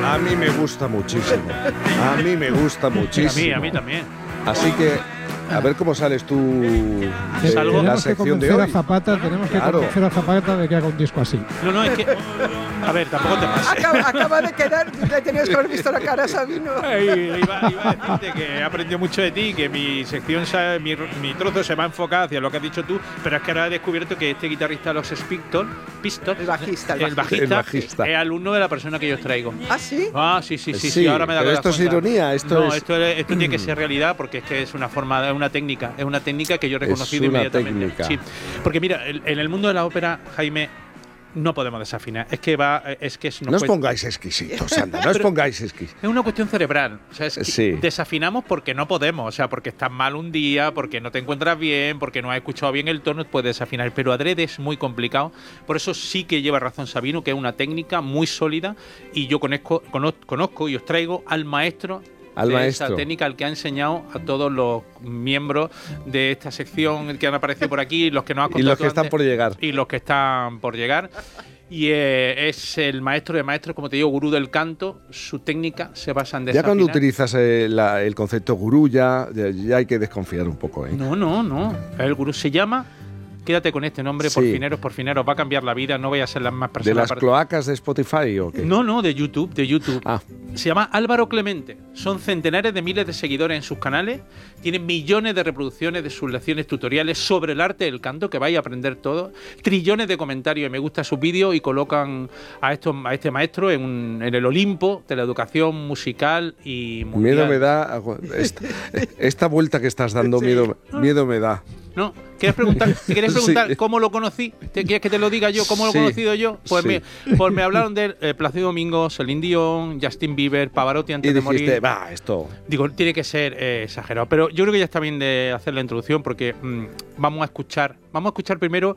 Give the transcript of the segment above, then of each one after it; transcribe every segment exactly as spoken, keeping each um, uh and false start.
A mí me gusta muchísimo. A mí me gusta muchísimo. A mí, a mí también. Así que, a ver cómo sales tú de Salgo. la Tenemos que sección de convencer hoy. a Zapata, tenemos que Claro. convencer a Zapata de que haga un disco así. No, no, es que... A ver, tampoco te pases. Acaba, acaba de quedar, le tenías que haber visto la cara a Sabino. Ay, iba, iba a decirte que he aprendido mucho de ti, que mi sección, se- mi, mi trozo se va a enfocar hacia lo que has dicho tú, pero es que ahora he descubierto que este guitarrista de los Pistols, Pistols El bajista, el el bajista. El bajista. es alumno de la persona que yo os traigo. ¿Ah, sí? Ah, sí, sí, sí, sí, Sí, ahora me da pero esto es ironía, esto no, es- esto, es- esto tiene que ser realidad porque es que es una forma, es una técnica, es una técnica que yo he reconocido Es una inmediatamente. técnica. Sí, porque mira, el- en el mundo de la ópera, Jaime, no podemos desafinar. Es que va, es que es, No os pongáis exquisitos, anda, no os Pero- pongáis exquisitos. es una cuestión cerebral. O sea, es que Sí. desafinamos porque no podemos. O sea, porque estás mal un día, porque no te encuentras bien, porque no has escuchado bien el tono, puedes desafinar. Pero adrede es muy complicado. Por eso sí que lleva razón Sabino, que es una técnica muy sólida. Y yo conozco, conozco, conozco y os traigo al maestro Al de maestro. esa técnica, al que ha enseñado a todos los miembros de esta sección que han aparecido por aquí, los que nos has Y contado los que tú están antes, por llegar. y los que están por llegar. Y eh, es el maestro de maestros, como te digo, gurú del canto. Su técnica se basa en Ya desafinar. cuando utilizas eh, la- el concepto gurú, ya, ya- ya hay que desconfiar un poco, ¿eh? No, no, no. El gurú se llama... Quédate con este nombre, por Sí. fineros, por fineros. Va a cambiar la vida, no voy a ser la más ¿De persona. las cloacas de Spotify o qué? No, no, de YouTube, de YouTube. Ah. Se llama Álvaro Clemente. Son centenares de miles de seguidores en sus canales. Tienen millones de reproducciones de sus lecciones tutoriales sobre el arte del canto, que vais a aprender todo. Trillones de comentarios y me gusta sus vídeos y colocan a, estos, a este maestro en, un- en el Olimpo de la educación musical y mundial. Miedo me da. Esta, esta vuelta que estás dando, miedo, miedo me da. ¿No? ¿Quieres preguntar, ¿quieres Sí. preguntar cómo lo conocí? ¿Te quieres que te lo diga yo? ¿Cómo lo he Sí. conocido yo? Pues, Sí. me, pues me hablaron de eh, Plácido Domingo, Celine Dion, Justin Bieber, Pavarotti antes Y de dijiste, morir. va, esto. Digo, tiene que ser eh, exagerado. Pero yo creo que ya está bien de hacer la introducción porque mm, vamos a escuchar, vamos a escuchar primero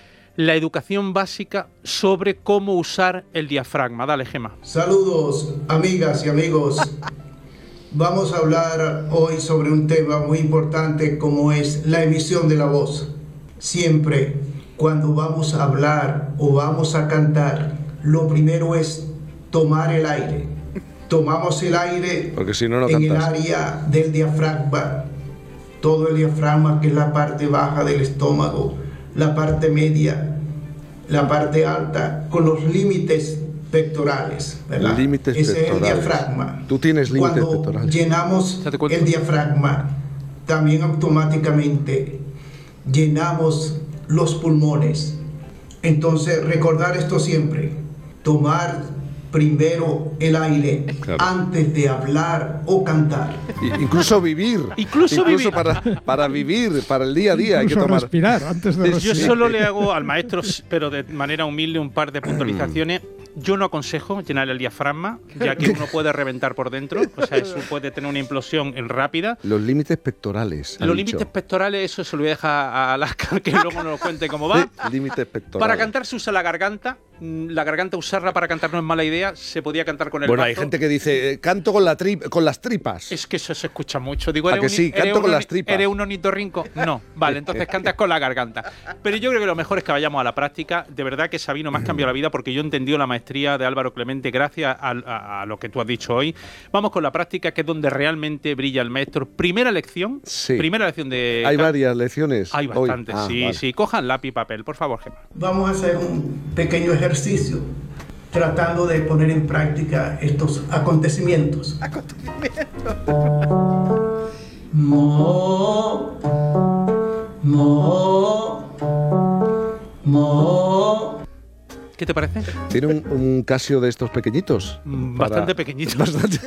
la educación básica sobre cómo usar el diafragma. Dale, Gema. Saludos, amigas y amigos. Vamos a hablar hoy sobre un tema muy importante como es la emisión de la voz. Siempre cuando vamos a hablar o vamos a cantar, lo primero es tomar el aire. Tomamos el aire Porque si no, no en el cantas. área del diafragma. Todo el diafragma, que es la parte baja del estómago, la parte media, la parte alta, con los límites pectorales, ¿verdad? Límites Ese pectorales. es el diafragma. Tú tienes límites Cuando pectorales. llenamos Date cuenta. el diafragma, también automáticamente llenamos los pulmones. Entonces, recordar esto siempre. Tomar primero el aire Claro. antes de hablar o cantar. I- Incluso vivir. Incluso vivir. Para, para vivir, para el día a día hay que Incluso tomar. respirar antes de Yo respirar. solo le hago al maestro, pero de manera humilde, un par de puntualizaciones. Yo no aconsejo llenar el diafragma, ya que uno puede reventar por dentro. O sea, eso puede tener una implosión en rápida. Los límites pectorales. ha Los dicho. límites pectorales, eso se lo voy a dejar a Alaska, que luego nos cuente cómo va. Sí, límites pectorales. Para cantar se usa la garganta. Mm, La garganta, usarla para cantar no es mala idea. Se podía cantar con el Bueno, bazo. hay gente que dice, eh, canto con, la tri- con las tripas. Es que eso se escucha mucho. Digo, ¿A ¿eres que un- sí? eres Canto un con orni- las tripas. ¿Eres un ornitorrinco? No. Vale, entonces cantas con la garganta. Pero yo creo que lo mejor es que vayamos a la práctica. De verdad que Sabino me has cambiado la vida porque yo he entendido la maestría de Álvaro Clemente gracias a, a- a lo que tú has dicho hoy. Vamos con la práctica, que es donde realmente brilla el maestro. Primera lección. Sí. Primera lección de... Hay can- varias lecciones. Hay hoy. bastantes, Ah, sí, vale. sí. Cojan lápiz y papel, por favor, Gemma. Vamos a hacer un pequeño ejercicio tratando de poner en práctica estos acontecimientos. Mo, mo, mo. ¿Qué te parece? ¿Tiene un, un Casio de estos pequeñitos? Mm, Para- Bastante pequeñito. Bastante.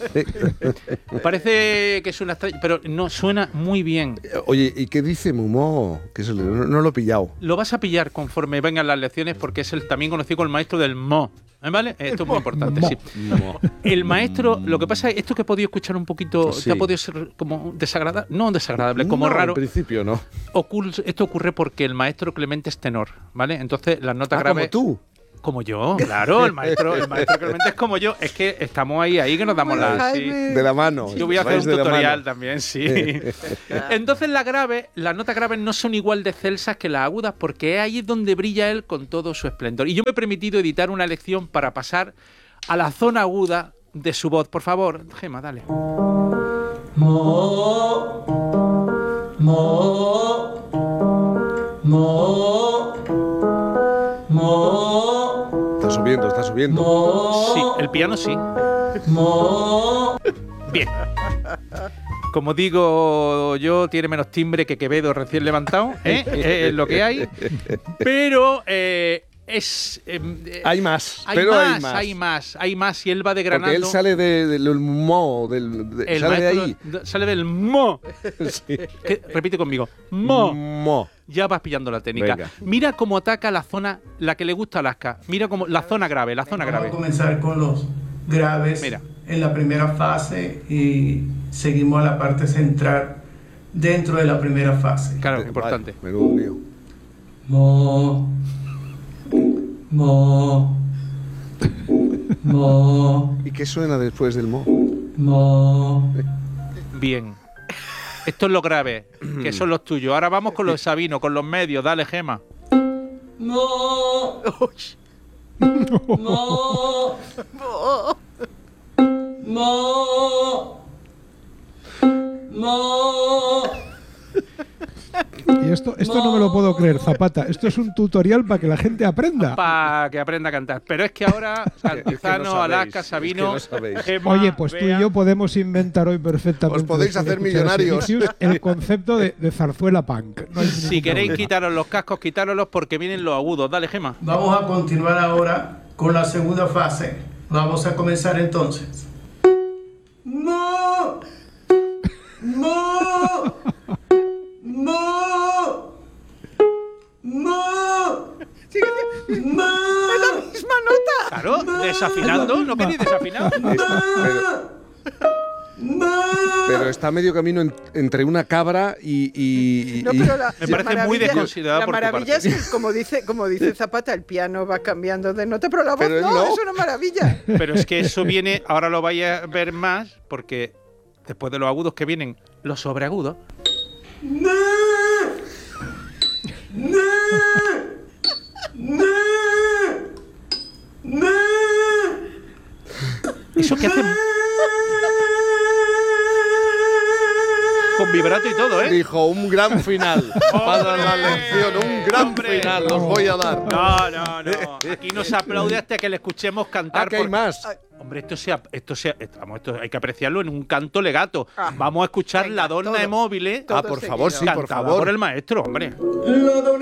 Parece que es una estrella, pero no, suena muy bien. Oye, ¿y qué dice Mumó? Que se le- no, no lo he pillado. Lo vas a pillar conforme vengan las lecciones porque es el también conocido como el maestro del mo. ¿Eh, ¿Vale? Esto es muy importante, Mo. sí. El maestro, lo que pasa es esto que he podido escuchar un poquito, Sí. que ha podido ser como desagradable, no desagradable, como No, raro. En principio no. Ocul- esto ocurre porque el maestro Clemente es tenor, ¿vale? Entonces las notas Ah, graves. como tú. Como yo, claro, el maestro, el maestro Clemente es como yo. Es que estamos ahí, ahí que nos damos Bueno, la. sí. Jaime. De la mano. Yo voy a hacer Vais un de la tutorial mano. también, sí. Entonces las graves, las notas graves no son igual de celsas que las agudas porque ahí es donde brilla él con todo su esplendor. Y yo me he permitido editar una lección para pasar a la zona aguda de su voz. Por favor, Gemma, dale. Mo, mo, mo, mo. Está subiendo, está subiendo. Mo, Sí, el piano sí. mo. Bien. Como digo yo, tiene menos timbre que Quevedo recién levantado, ¿eh? Es lo que hay. Pero eh, es... eh, Hay más, hay pero más, hay más. hay más, hay más. Y él va desgranando. Porque él sale de- del mo, del, de- el sale de maestro ahí. d- sale del mo. Sí. Que- repite conmigo. Mo. Mo. Ya vas pillando la técnica. Venga. Mira cómo ataca la zona, la que le gusta a Alaska. Mira cómo la zona grave, la zona Vamos grave. a comenzar con los graves Mira. en la primera fase y seguimos a la parte central dentro de la primera fase. Claro, Vale, importante. menudo lío. Mo, mo, mo, ¿Y qué suena después del mo? mo. Bien. Esto es lo grave, que son los tuyos. Ahora vamos con los Sabino, con los medios. Dale, Gema. Mo, mo, mo, mo. Y esto, esto no me lo puedo creer, Zapata. Esto es un tutorial para que la gente aprenda. Para que aprenda a cantar. Pero es que ahora, Cantizano, sabéis, Alaska, es que Sabino, no sabéis. Gema, Oye, pues tú Bea. y yo podemos inventar hoy perfectamente. Os podéis después de hacer escuchar a millonarios. Vinicius, el concepto de, de zarzuela punk. No hay Si ningún queréis problema. quitaros los cascos, quitároslos porque vienen los agudos. Dale, Gema. Vamos a continuar ahora con la segunda fase. Vamos a comenzar entonces. Mo, mo, mo, mo, mo. Misma nota. Claro, desafinando. ¿No queréis desafinar? Pero, pero está a medio camino en- entre una cabra y. y- y- No, pero la, Me la parece muy maravilla- desconsiderado La por tu maravilla parte. es que, como dice, como dice Zapata, el piano va cambiando de nota, pero la voz Pero él no, no. es una maravilla. Pero es que eso viene, ahora lo vais a ver más, porque después de los agudos que vienen los sobreagudos. No, no, no, no. Eso que hacen con vibrato y todo, ¿eh? Dijo, un gran final para la lección, un gran ¡Hombre! final, os voy a dar. No, no, no. Aquí no se aplaude hasta que le escuchemos cantar. Ah, que hay porque- más. Hombre, esto sea, esto sea, esto, vamos, esto hay que apreciarlo en un canto legato. Ah, Vamos a escuchar venga, la donna todo. de móviles Todo Ah, por seguido. favor, sí, por cantada favor. por el maestro, hombre. La dona